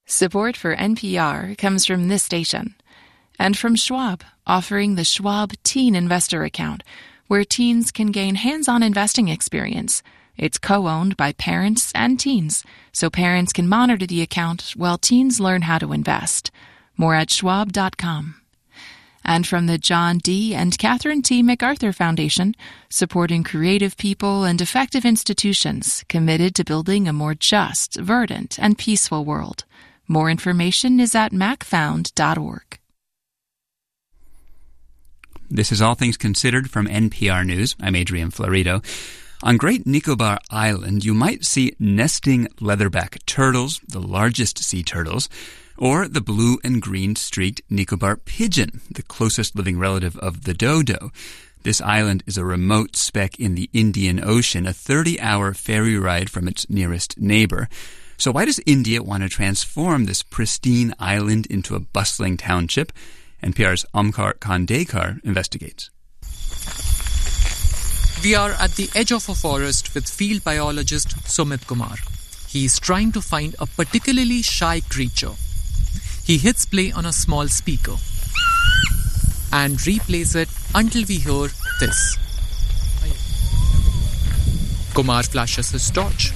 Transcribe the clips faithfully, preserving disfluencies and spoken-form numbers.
Support for N P R comes from this station and from Schwab, offering the Schwab Teen Investor Account, where teens can gain hands-on investing experience. It's co-owned by parents and teens, so parents can monitor the account while teens learn how to invest. More at schwab dot com. And from the John D. and Catherine T. MacArthur Foundation, supporting creative people and effective institutions committed to building a more just, verdant, and peaceful world. More information is at mac found dot org. This is All Things Considered from N P R News. I'm Adrian Florido. On Great Nicobar Island, you might see nesting leatherback turtles, the largest sea turtles, or the blue and green streaked Nicobar pigeon, the closest living relative of the dodo. This island is a remote speck in the Indian Ocean, a thirty-hour ferry ride from its nearest neighbor. So why does India want to transform this pristine island into a bustling township? N P R's Omkar Khandekar investigates. We are at the edge of a forest with field biologist Sumit Kumar. He is trying to find a particularly shy creature. He hits play on a small speaker and replays it until we hear this. Kumar flashes his torch.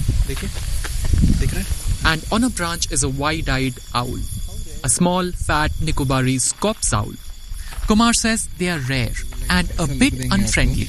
And on a branch is a wide-eyed owl, a small, fat Nicobari scops owl. Kumar says they are rare and a bit unfriendly.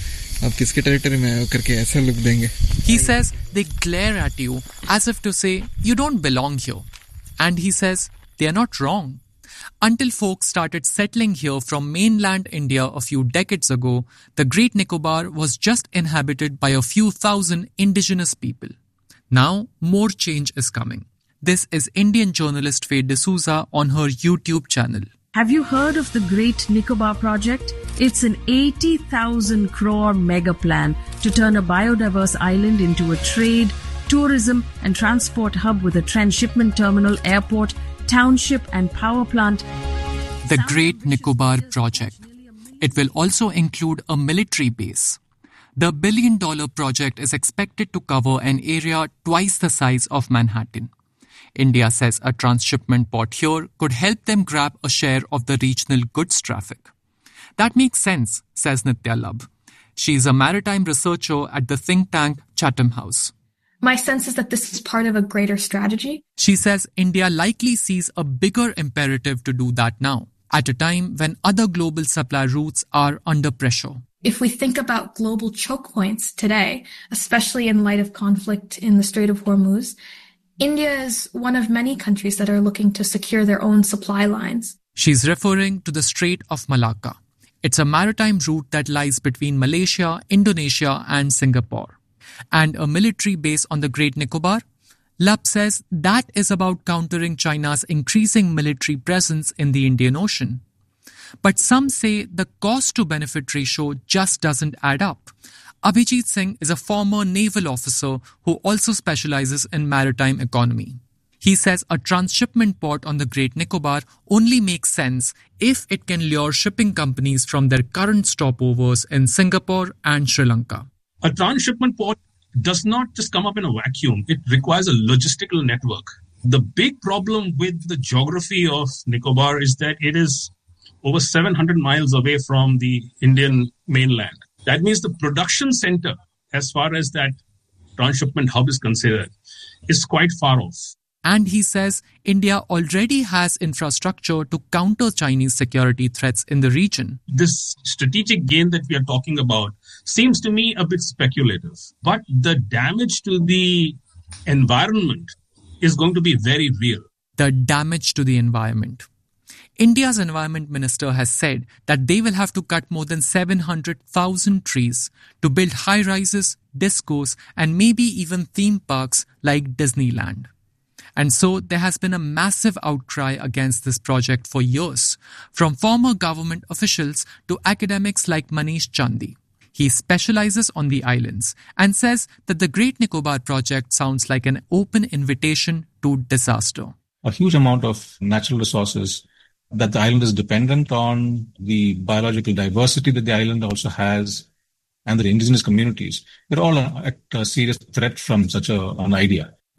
He says they glare at you as if to say, you don't belong here. And he says they are not wrong. Until folks started settling here from mainland India a few decades ago, the Great Nicobar was just inhabited by a few thousand indigenous people. Now, more change is coming. This is Indian journalist Faye D'Souza on her YouTube channel. Have you heard of the Great Nicobar project? It's an eighty thousand crore mega plan to turn a biodiverse island into a trade, tourism and transport hub with a transshipment terminal, airport, township and power plant. The Great Nicobar project. It will also include a military base. The billion-dollar project is expected to cover an area twice the size of Manhattan. India says a transshipment port here could help them grab a share of the regional goods traffic. That makes sense, says Nitya Labh. She is a maritime researcher at the think tank Chatham House. My sense is that this is part of a greater strategy. She says India likely sees a bigger imperative to do that now, at a time when other global supply routes are under pressure. If we think about global choke points today, especially in light of conflict in the Strait of Hormuz, India is one of many countries that are looking to secure their own supply lines. She's referring to the Strait of Malacca. It's a maritime route that lies between Malaysia, Indonesia and Singapore. And a military base on the Great Nicobar? Labh says that is about countering China's increasing military presence in the Indian Ocean. But some say the cost-to-benefit ratio just doesn't add up. Abhijit Singh is a former naval officer who also specializes in maritime economy. He says a transshipment port on the Great Nicobar only makes sense if it can lure shipping companies from their current stopovers in Singapore and Sri Lanka. A transshipment port does not just come up in a vacuum. It requires a logistical network. The big problem with the geography of Nicobar is that it is over seven hundred miles away from the Indian mainland. That means the production center, as far as that transshipment hub is considered, is quite far off. And he says India already has infrastructure to counter Chinese security threats in the region. This strategic gain that we are talking about seems to me a bit speculative. But the damage to the environment is going to be very real. The damage to the environment. India's environment minister has said that they will have to cut more than seven hundred thousand trees to build high-rises, discos, and maybe even theme parks like Disneyland. And so there has been a massive outcry against this project for years, from former government officials to academics like Manish Chandi. He specializes on the islands and says that the Great Nicobar project sounds like an open invitation to disaster. A huge amount of natural resources that the island is dependent on, the biological diversity that the island also has, and the indigenous communities. They're all at a serious threat from such a, an idea.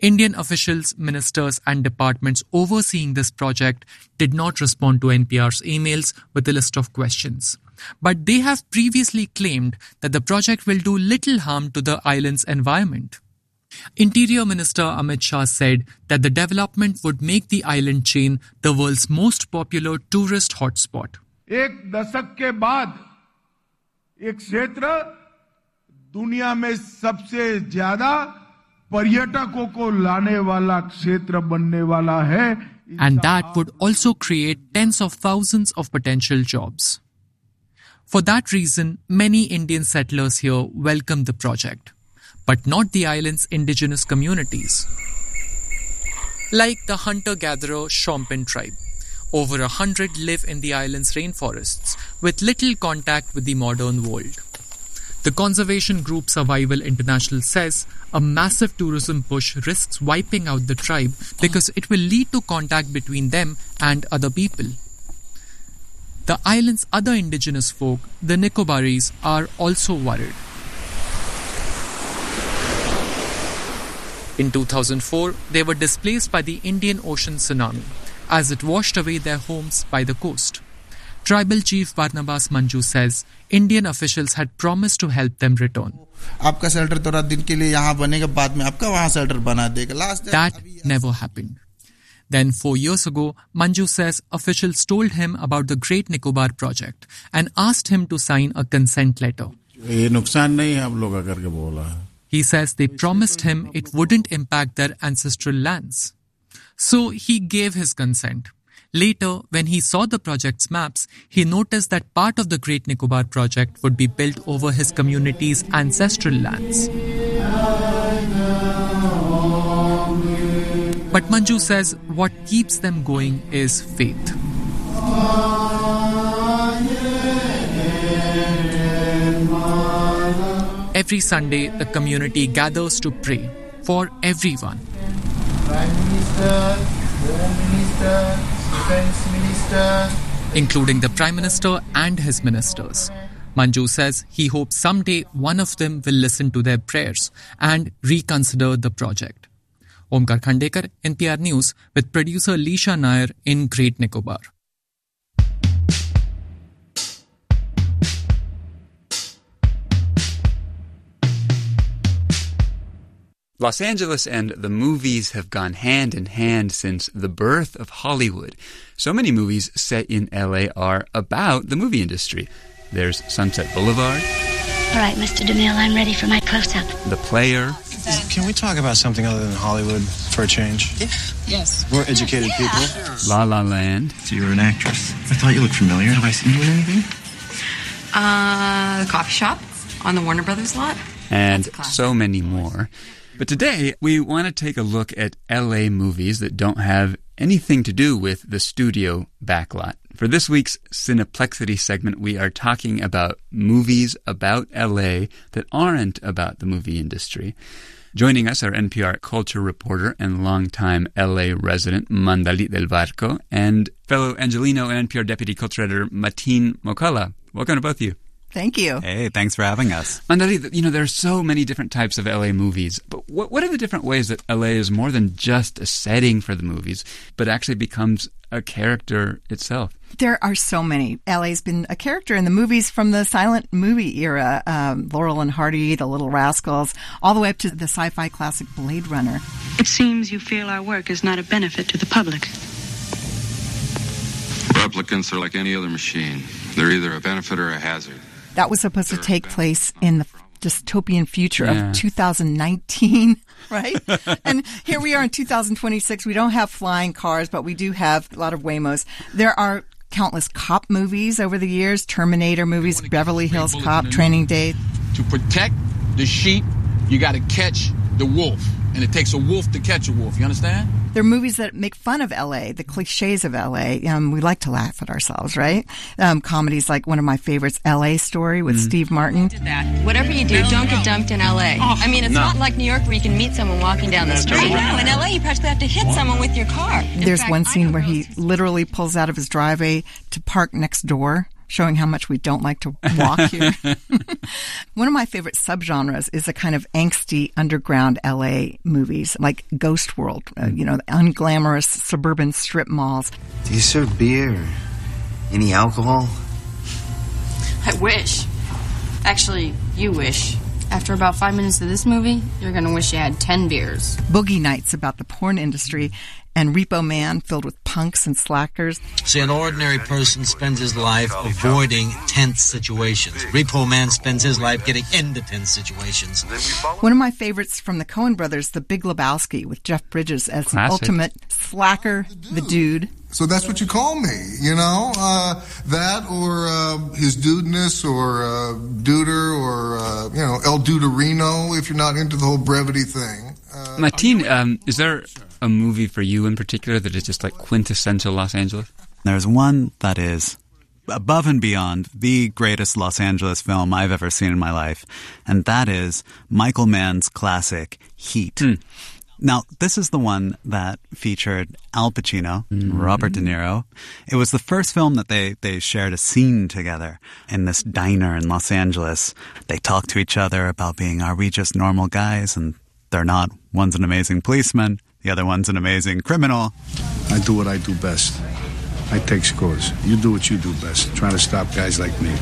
Indian officials, ministers, and departments overseeing this project did not respond to N P R's emails with a list of questions. But they have previously claimed that the project will do little harm to the island's environment. Interior Minister Amit Shah said that the development would make the island chain the world's most popular tourist hotspot. एक दशक के बाद एक क्षेत्र दुनिया में सबसे ज्यादा पर्यटकों को लाने वाला क्षेत्र बनने वाला है. And that would also create tens of thousands of potential jobs. For that reason, many Indian settlers here welcomed the project, but not the island's indigenous communities. Like the hunter-gatherer Shompen tribe, over a hundred live in the island's rainforests with little contact with the modern world. The conservation group Survival International says a massive tourism push risks wiping out the tribe because it will lead to contact between them and other people. The island's other indigenous folk, the Nicobaris, are also worried. In two thousand four, they were displaced by the Indian Ocean tsunami as it washed away their homes by the coast. Tribal Chief Barnabas Manju says Indian officials had promised to help them return. That never happened. Then four years ago, Manju says officials told him about the Great Nicobar project and asked him to sign a consent letter. He says they promised him it wouldn't impact their ancestral lands. So he gave his consent. Later, when he saw the project's maps, he noticed that part of the Great Nicobar project would be built over his community's ancestral lands. But Manju says what keeps them going is faith. Every Sunday, the community gathers to pray for everyone. Prime Minister, Home Minister, Defense Minister, including the Prime Minister and his ministers. Manju says he hopes someday one of them will listen to their prayers and reconsider the project. Omkar Khandekar, N P R News, with producer Lisha Nair in Great Nicobar. Los Angeles and the movies have gone hand in hand since the birth of Hollywood. So many movies set in L A are about the movie industry. There's Sunset Boulevard. All right, Mister DeMille, I'm ready for my close-up. The Player. Can we talk about something other than Hollywood for a change? Yeah. Yes. We're educated yeah. people. La La Land. So you're an actress. I thought you looked familiar. Have I seen you in anything? Uh, the coffee shop on the Warner Brothers lot. And so many more. But today, we want to take a look at L A movies that don't have anything to do with the studio backlot. For this week's Cineplexity segment, we are talking about movies about L A that aren't about the movie industry. Joining us are N P R culture reporter and longtime L A resident Mandalit del Barco and fellow Angelino and N P R deputy culture editor Mateen Mokala. Welcome to both of you. Thank you. Hey, thanks for having us. Mandalit, you know, there are so many different types of L A movies, but what, what are the different ways that L A is more than just a setting for the movies, but actually becomes a character itself? There are so many. L A's been a character in the movies from the silent movie era, um, Laurel and Hardy, The Little Rascals, all the way up to the sci-fi classic Blade Runner. It seems you feel our work is not a benefit to the public. Replicants are like any other machine. They're either a benefit or a hazard. That was supposed to take place in the dystopian future yeah. of two thousand nineteen, right? And here we are in two thousand twenty-six. We don't have flying cars, but we do have a lot of Waymos. There are countless cop movies over the years, Terminator movies, Beverly Hills Cop, Training Day. To protect the sheep, you got to catch the wolf. And it takes a wolf to catch a wolf. You understand? There are movies that make fun of L A, the cliches of L A. Um, we like to laugh at ourselves, right? Um, comedies like one of my favorites, L A Story with mm. Steve Martin. That. Whatever you do, don't get dumped in L A. Oh, I mean, it's no. not like New York where you can meet someone walking down the street. No, in L A you practically have to hit what? someone with your car. In There's fact, one scene where he literally pulls out of his driveway to park next door showing how much we don't like to walk here. One of my favorite subgenres is a kind of angsty underground L A movies, like Ghost World, uh, you know, the unglamorous suburban strip malls. Do you serve beer or any alcohol? I wish. Actually, you wish. After about five minutes of this movie, you're going to wish you had ten beers. Boogie Nights about the porn industry, and Repo Man filled with punks and slackers. See, an ordinary person spends his life avoiding tense situations. Repo Man spends his life getting into tense situations. One of my favorites from the Coen brothers, The Big Lebowski, with Jeff Bridges as the ultimate slacker, the dude. So that's what you call me, you know, uh, that or uh, his dudeness or uh, duder or, uh, you know, El Duderino if you're not into the whole brevity thing. Uh, Martin, um, is there a movie for you in particular that is just like quintessential Los Angeles? There's one that is above and beyond the greatest Los Angeles film I've ever seen in my life, and that is Michael Mann's classic Heat. Mm. Now, this is the one that featured Al Pacino, mm-hmm. Robert De Niro. It was the first film that they, they shared a scene together in this diner in Los Angeles. They talked to each other about being, are we just normal guys? And they're not. One's an amazing policeman. The other one's an amazing criminal. I do what I do best. I take scores. You do what you do best, trying to stop guys like me.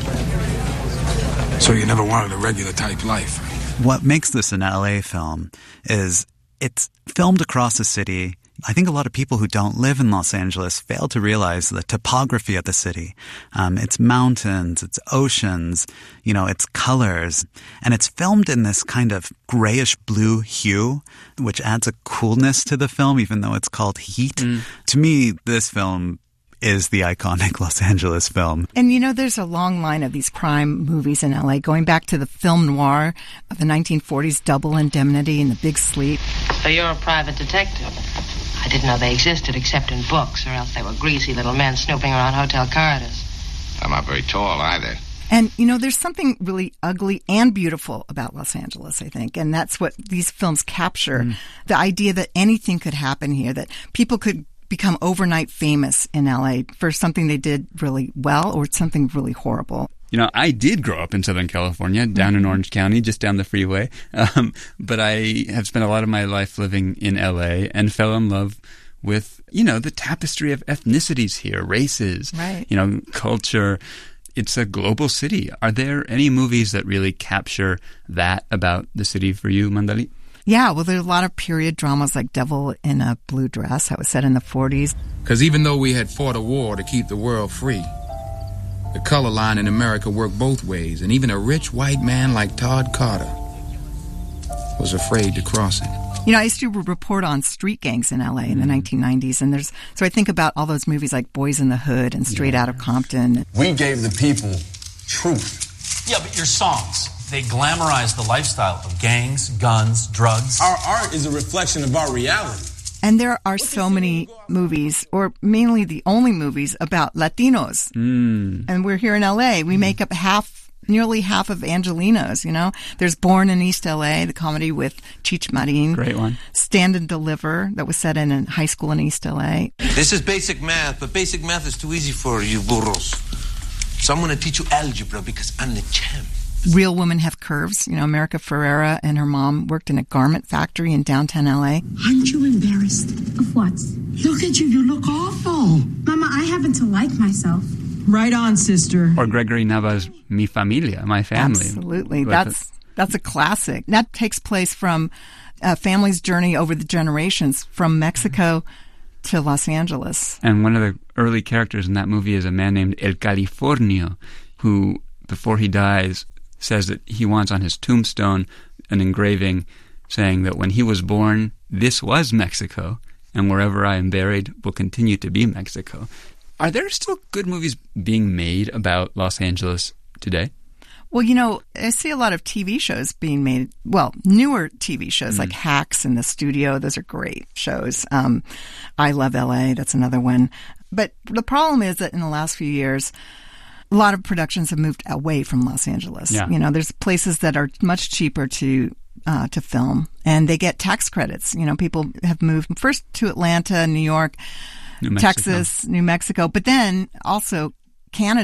So you never wanted a regular type life? What makes this an L A film is it's filmed across a city. I think a lot of people who don't live in Los Angeles fail to realize the topography of the city. Um, it's mountains, it's oceans, you know, it's colors. And it's filmed in this kind of grayish blue hue, which adds a coolness to the film, even though it's called Heat. Mm. To me, this film is the iconic Los Angeles film. And, you know, there's a long line of these crime movies in L A, going back to the film noir of the nineteen forties, Double Indemnity and The Big Sleep. So you're a private detective? I didn't know they existed except in books, or else they were greasy little men snooping around hotel corridors. I'm not very tall either. And, you know, there's something really ugly and beautiful about Los Angeles, I think. And that's what these films capture. Mm. The idea that anything could happen here, that people could become overnight famous in L A for something they did really well or something really horrible. You know, I did grow up in Southern California, down in Orange County, just down the freeway. Um, but I have spent a lot of my life living in L A and fell in love with, you know, the tapestry of ethnicities here, races, right. you know, culture. It's a global city. Are there any movies that really capture that about the city for you, Mandali? Yeah, well, there's a lot of period dramas like Devil in a Blue Dress that was set in the forties. Because even though we had fought a war to keep the world free, the color line in America worked both ways, and even a rich white man like Todd Carter was afraid to cross it. You know, I used to report on street gangs in L A in the nineteen nineties, and there's so I think about all those movies like Boys in the Hood and Straight yes. Outta Compton. We gave the people truth. Yeah, but your songs, they glamorize the lifestyle of gangs, guns, drugs. Our art is a reflection of our reality. And there are so many movies, or mainly the only movies, about Latinos. Mm. And we're here in L A. We make up half, nearly half of Angelinos, you know. There's Born in East L A, the comedy with Cheech Marin. Great one. Stand and Deliver, that was set in a high school in East L A. This is basic math, but basic math is too easy for you burros. So I'm going to teach you algebra because I'm the champ. Real Women Have Curves. You know, America Ferrera and her mom worked in a garment factory in downtown L A. Aren't you embarrassed? Of what? Look at you. You look awful. Mama, I happen to like myself. Right on, sister. Or Gregory Nava's Mi Familia, My Family. Absolutely. That's that's a classic. That takes place from a family's journey over the generations from Mexico to Los Angeles. And one of the early characters in that movie is a man named El Californio, who, before he dies, says that he wants on his tombstone an engraving saying that when he was born, this was Mexico, and wherever I am buried will continue to be Mexico. Are there still good movies being made about Los Angeles today? Well, you know, I see a lot of T V shows being made, well, newer T V shows mm-hmm. like Hacks in the Studio. Those are great shows. Um, I Love L A, that's another one. But the problem is that in the last few years, a lot of productions have moved away from Los Angeles. Yeah. You know, there's places that are much cheaper to uh, to film, and they get tax credits. You know, people have moved first to Atlanta, New York, New Mexico. Texas, New Mexico, but then also Canada.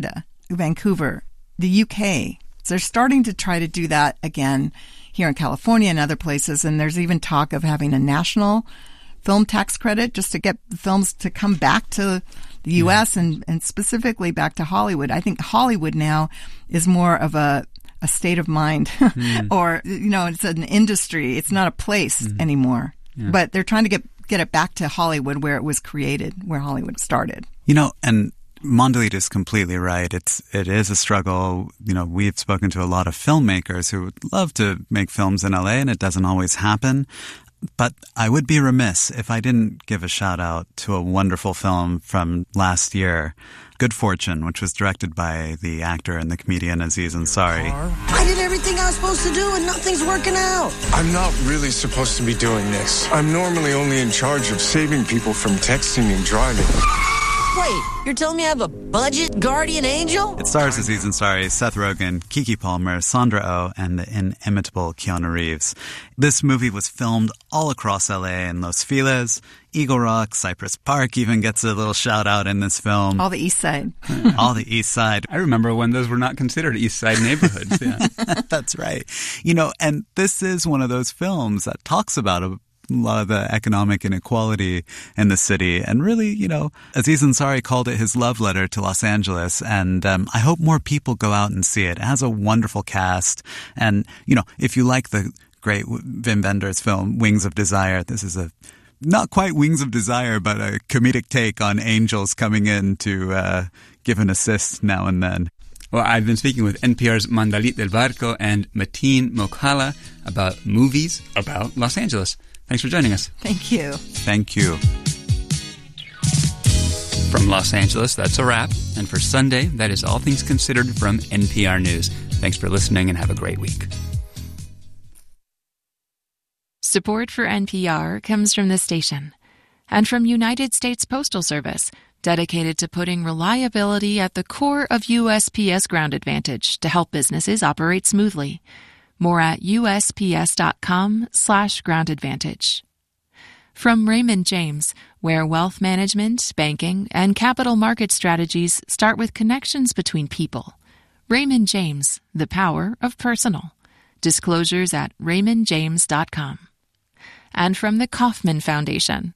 Vancouver, the U K. So they're starting to try to do that again here in California and other places. And there's even talk of having a national film tax credit just to get the films to come back to the U S yeah. and, and specifically back to Hollywood. I think Hollywood now is more of a, a state of mind mm. or, you know, it's an industry. It's not a place mm. anymore. Yeah. But they're trying to get, get it back to Hollywood where it was created, where Hollywood started. You know, and Mondelita is completely right. It's, it is a struggle. You know, we've spoken to a lot of filmmakers who would love to make films in L A, and it doesn't always happen. But I would be remiss if I didn't give a shout out to a wonderful film from last year, Good Fortune, which was directed by the actor and the comedian Aziz Ansari. I did everything I was supposed to do and nothing's working out. I'm not really supposed to be doing this. I'm normally only in charge of saving people from texting and driving. Wait, you're telling me I have a budget guardian angel? It stars Aziz Ansari, Seth Rogen, Keke Palmer, Sandra Oh, and the inimitable Keanu Reeves. This movie was filmed all across L A and Los Feliz, Eagle Rock, Cypress Park even gets a little shout out in this film. All the East Side. All the East Side. I remember when those were not considered East Side neighborhoods. Yeah. That's right. You know, and this is one of those films that talks about a a lot of the economic inequality in the city. And really, you know, Aziz Ansari called it his love letter to Los Angeles. And um, I hope more people go out and see it. It has a wonderful cast. And, you know, if you like the great Wim Wenders film, Wings of Desire, this is a not quite Wings of Desire, but a comedic take on angels coming in to uh, give an assist now and then. Well, I've been speaking with N P R's Mandalit Del Barco and Mateen Mokhala about movies about Los Angeles. Thanks for joining us. Thank you. Thank you. From Los Angeles, that's a wrap. And for Sunday, that is All Things Considered from N P R News. Thanks for listening and have a great week. Support for N P R comes from the station and from United States Postal Service, dedicated to putting reliability at the core of U S P S Ground Advantage to help businesses operate smoothly. More at usps.com slash ground advantage. From Raymond James, where wealth management, banking, and capital market strategies start with connections between people. Raymond James, the power of personal. Disclosures at raymond james dot com. And from the Kauffman Foundation.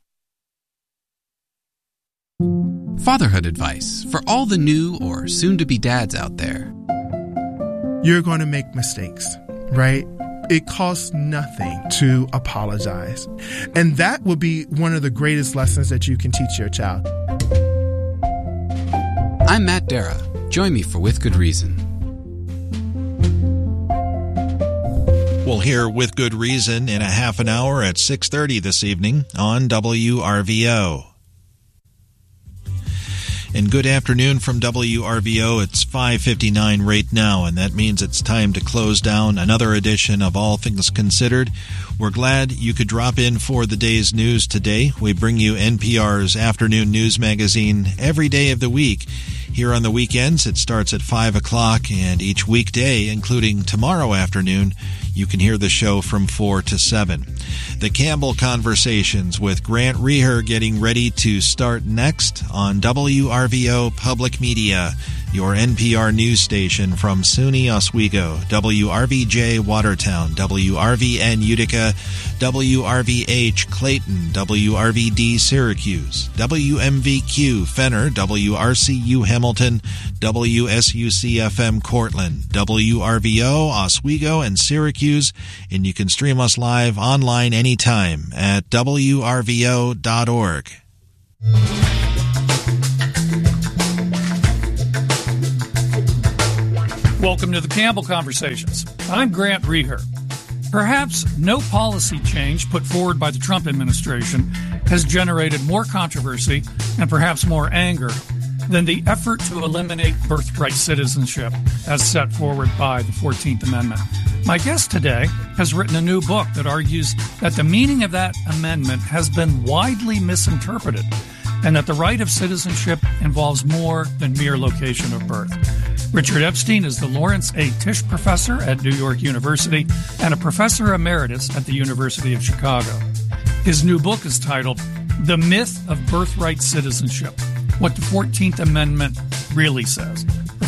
Fatherhood advice for all the new or soon-to-be dads out there. You're going to make mistakes, right? It costs nothing to apologize. And that will be one of the greatest lessons that you can teach your child. I'm Matt Dara. Join me for With Good Reason. We'll hear With Good Reason in a half an hour at six thirty this evening on W R V O. And good afternoon from W R V O. It's five fifty-nine right now, and that means it's time to close down another edition of All Things Considered. We're glad you could drop in for the day's news today. We bring you N P R's afternoon news magazine every day of the week. Here on the weekends, it starts at five o'clock, and each weekday, including tomorrow afternoon, you can hear the show from four to seven. The Campbell Conversations with Grant Reher getting ready to start next on W R V O Public Media, your N P R news station from SUNY Oswego, W R V J Watertown, W R V N Utica, W R V H Clayton, W R V D Syracuse, W M V Q Fenner, W R C U Hamilton, W S U C F M Cortland, W R V O Oswego and Syracuse, and you can stream us live online anytime at W R V O dot org. Welcome to the Campbell Conversations. I'm Grant Reher. Perhaps no policy change put forward by the Trump administration has generated more controversy and perhaps more anger than the effort to eliminate birthright citizenship as set forward by the fourteenth Amendment. My guest today has written a new book that argues that the meaning of that amendment has been widely misinterpreted and that the right of citizenship involves more than mere location of birth. Richard Epstein is the Lawrence A. Tisch Professor at New York University and a Professor Emeritus at the University of Chicago. His new book is titled The Myth of Birthright Citizenship, What the fourteenth Amendment Really Says.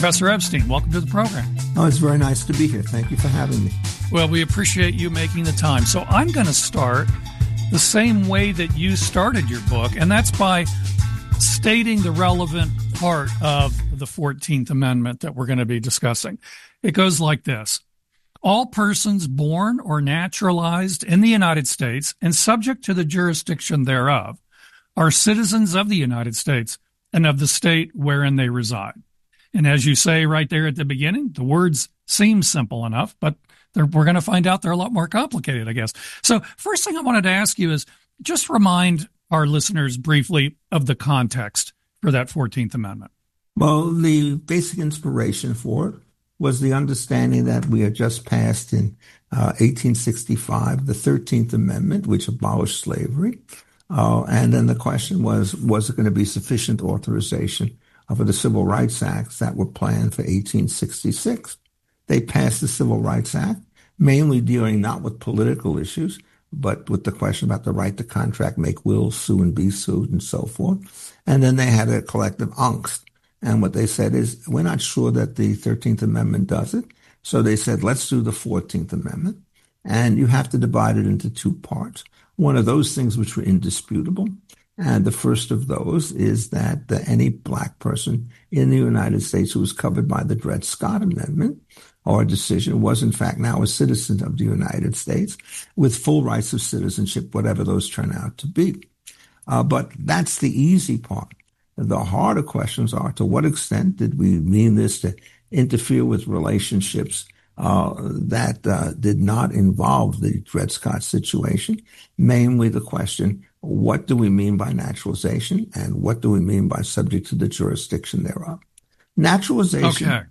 Professor Epstein, welcome to the program. Oh, it's very nice to be here. Thank you for having me. Well, we appreciate you making the time. So I'm going to start the same way that you started your book, and that's by stating the relevant part of the fourteenth Amendment that we're going to be discussing. It goes like this. All persons born or naturalized in the United States and subject to the jurisdiction thereof are citizens of the United States and of the state wherein they reside. And as you say right there at the beginning, the words seem simple enough, but we're going to find out they're a lot more complicated, I guess. So first thing I wanted to ask you is just remind our listeners briefly of the context for that fourteenth Amendment. Well, the basic inspiration for it was the understanding that we had just passed in uh, eighteen sixty-five, the thirteenth Amendment, which abolished slavery. Uh, and then the question was, was it going to be sufficient authorization for the Civil Rights Acts that were planned for eighteen sixty-six? They passed the Civil Rights Act, mainly dealing not with political issues, but with the question about the right to contract, make wills, sue and be sued, and so forth. And then they had a collective angst. And what they said is, we're not sure that the thirteenth Amendment does it. So they said, let's do the fourteenth Amendment. And you have to divide it into two parts. One of those things which were indisputable. And the first of those is that uh, any black person in the United States who was covered by the Dred Scott Amendment or decision was in fact now a citizen of the United States with full rights of citizenship, whatever those turn out to be. Uh, but that's the easy part. The harder questions are, to what extent did we mean this to interfere with relationships uh, that uh, did not involve the Dred Scott situation? Mainly the question, what do we mean by naturalization and what do we mean by subject to the jurisdiction thereof? Naturalization. Okay.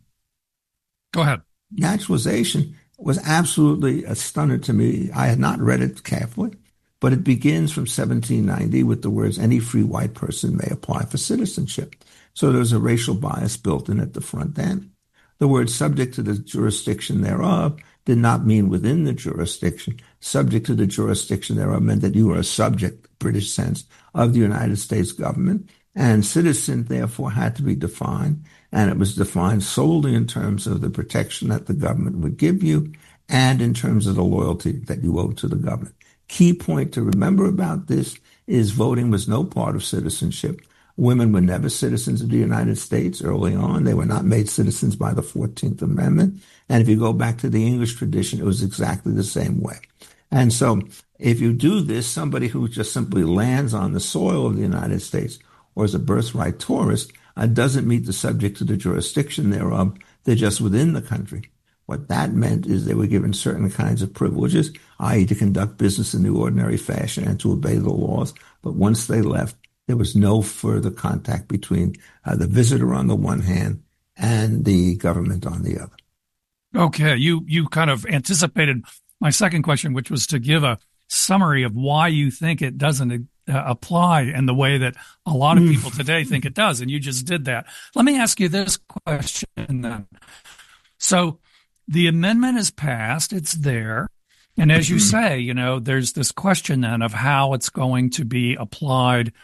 Go ahead. Naturalization was absolutely a stunner to me. I had not read it carefully. But it begins from seventeen ninety with the words, any free white person may apply for citizenship. So there's a racial bias built in at the front end. The word subject to the jurisdiction thereof did not mean within the jurisdiction. Subject to the jurisdiction thereof meant that you were a subject, British sense, of the United States government. And citizen, therefore, had to be defined. And it was defined solely in terms of the protection that the government would give you and in terms of the loyalty that you owed to the government. Key point to remember about this is voting was no part of citizenship. Women were never citizens of the United States early on. They were not made citizens by the fourteenth Amendment. And if you go back to the English tradition, it was exactly the same way. And so if you do this, somebody who just simply lands on the soil of the United States or is a birthright tourist uh, doesn't meet the subject to the jurisdiction thereof. They're just within the country. What that meant is they were given certain kinds of privileges, that is to conduct business in the ordinary fashion and to obey the laws. But once they left, there was no further contact between uh, the visitor on the one hand and the government on the other. Okay, you you kind of anticipated my second question, which was to give a summary of why you think it doesn't uh, apply in the way that a lot of people today think it does, and you just did that. Let me ask you this question then. So the amendment is passed, it's there, and as you say, you know, there's this question then of how it's going to be applied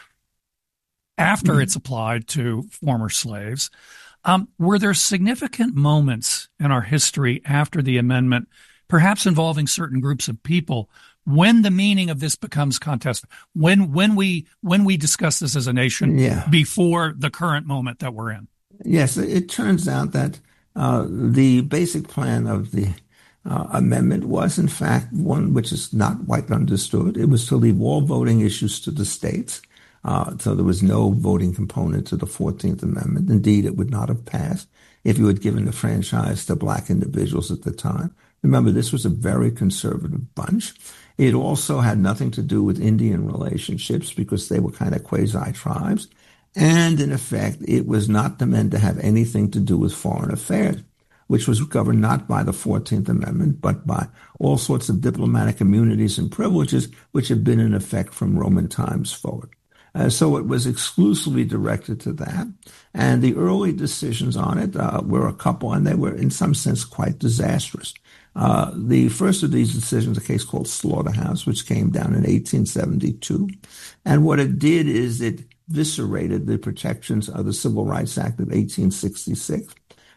after mm-hmm. it's applied to former slaves. Um, were there significant moments in our history after the amendment, perhaps involving certain groups of people, when the meaning of this becomes contested, when when we when we discuss this as a nation yeah. before the current moment that we're in? Yes, it turns out that uh, the basic plan of the uh, amendment was, in fact, one which is not quite understood. It was to leave all voting issues to the states. Uh, so there was no voting component to the fourteenth Amendment. Indeed, it would not have passed if you had given the franchise to black individuals at the time. Remember, this was a very conservative bunch. It also had nothing to do with Indian relationships because they were kind of quasi-tribes. And in effect, it was not meant to have anything to do with foreign affairs, which was governed not by the fourteenth Amendment, but by all sorts of diplomatic immunities and privileges, which had been in effect from Roman times forward. Uh, so it was exclusively directed to that. And the early decisions on it uh, were a couple, and they were in some sense quite disastrous. Uh, the first of these decisions, a case called Slaughterhouse, which came down in eighteen seventy-two. And what it did is it eviscerated the protections of the Civil Rights Act of eighteen sixty-six.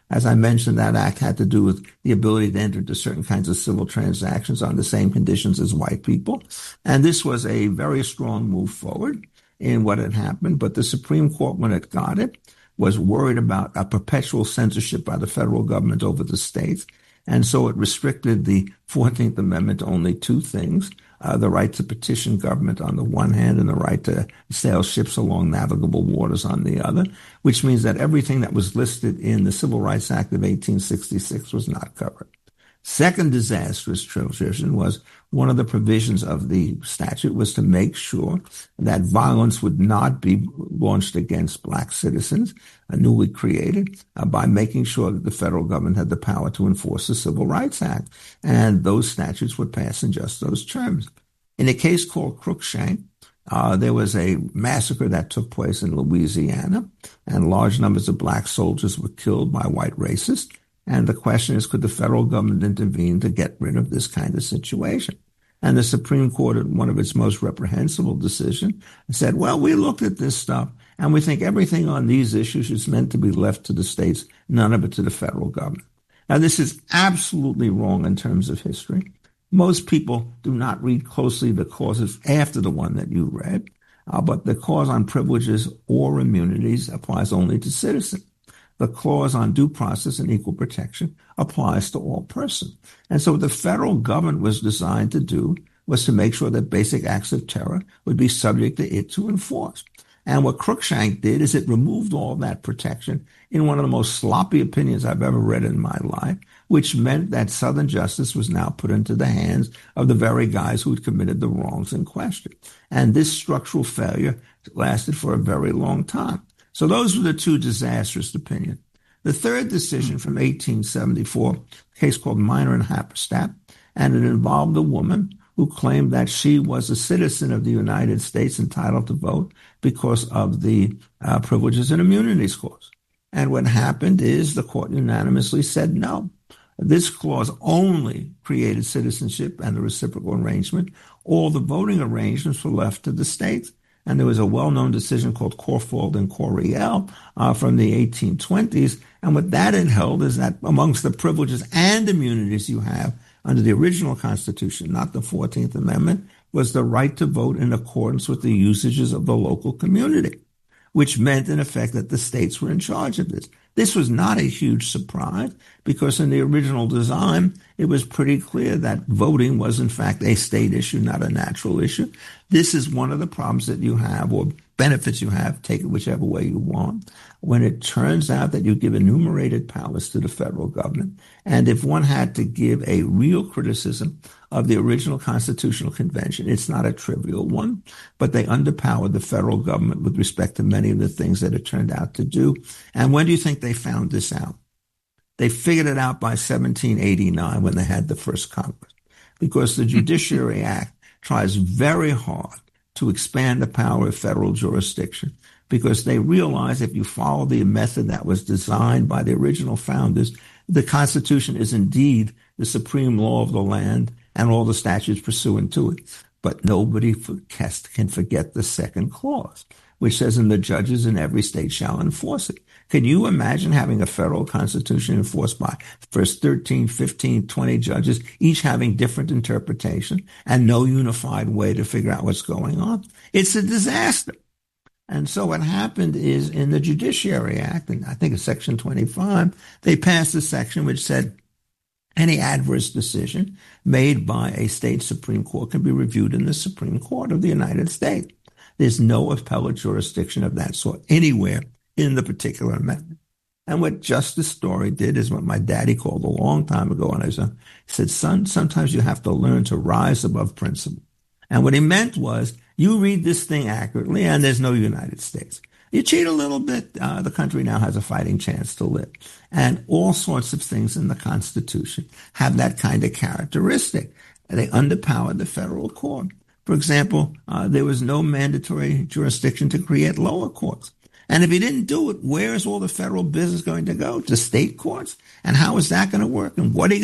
As I mentioned, that act had to do with the ability to enter into certain kinds of civil transactions on the same conditions as white people. And this was a very strong move forward in what had happened. But the Supreme Court, when it got it, was worried about a perpetual censorship by the federal government over the states. And so it restricted the fourteenth Amendment to only two things, uh, the right to petition government on the one hand and the right to sail ships along navigable waters on the other, which means that everything that was listed in the Civil Rights Act of eighteen sixty-six was not covered. Second disastrous transition was one of the provisions of the statute was to make sure that violence would not be launched against black citizens, uh, newly created, uh, by making sure that the federal government had the power to enforce the Civil Rights Act. And those statutes were passed in just those terms. In a case called Crookshank, uh, there was a massacre that took place in Louisiana, and large numbers of black soldiers were killed by white racists. And the question is, could the federal government intervene to get rid of this kind of situation? And the Supreme Court, in one of its most reprehensible decisions, said, well, we looked at this stuff, and we think everything on these issues is meant to be left to the states, none of it to the federal government. Now, this is absolutely wrong in terms of history. Most people do not read closely the clauses after the one that you read, uh, but the clause on privileges or immunities applies only to citizens. The clause on due process and equal protection applies to all persons. And so what the federal government was designed to do was to make sure that basic acts of terror would be subject to it to enforce. And what Crookshank did is it removed all that protection in one of the most sloppy opinions I've ever read in my life, which meant that Southern justice was now put into the hands of the very guys who had committed the wrongs in question. And this structural failure lasted for a very long time. So those were the two disastrous opinions. The third decision from eighteen seventy-four, a case called Minor and Happerstat, and it involved a woman who claimed that she was a citizen of the United States entitled to vote because of the uh, Privileges and Immunities Clause. And what happened is the court unanimously said no. This clause only created citizenship and the reciprocal arrangement. All the voting arrangements were left to the states. And there was a well-known decision called Corfold and Coryell uh, from the eighteen twenties. And what that had held is that amongst the privileges and immunities you have under the original Constitution, not the fourteenth Amendment, was the right to vote in accordance with the usages of the local community, which meant, in effect, that the states were in charge of this. This was not a huge surprise because in the original design, it was pretty clear that voting was, in fact, a state issue, not a natural issue. This is one of the problems that you have, or benefits you have, take it whichever way you want, when it turns out that you give enumerated powers to the federal government. And if one had to give a real criticism of the original Constitutional Convention, it's not a trivial one, but they underpowered the federal government with respect to many of the things that it turned out to do. And when do you think they found this out? They figured it out by seventeen eighty-nine when they had the first Congress, because the Judiciary Act tries very hard to expand the power of federal jurisdiction, because they realize if you follow the method that was designed by the original founders, the Constitution is indeed the supreme law of the land and all the statutes pursuant to it. But nobody can forget the second clause, which says, and the judges in every state shall enforce it. Can you imagine having a federal constitution enforced by first thirteen, fifteen, twenty judges, each having different interpretation and no unified way to figure out what's going on? It's a disaster. And so what happened is in the Judiciary Act, and I think it's Section twenty-five, they passed a section which said any adverse decision made by a state Supreme Court can be reviewed in the Supreme Court of the United States. There's no appellate jurisdiction of that sort anywhere in the particular amendment. And what Justice Story did is what my daddy called a long time ago when I was young. He said, son, sometimes you have to learn to rise above principle. And what he meant was, you read this thing accurately and there's no United States. You cheat a little bit, uh, the country now has a fighting chance to live. And all sorts of things in the Constitution have that kind of characteristic. They underpowered the federal court. For example, uh, there was no mandatory jurisdiction to create lower courts. And if you didn't do it, where is all the federal business going to go? To state courts? And how is that going to work? And what are you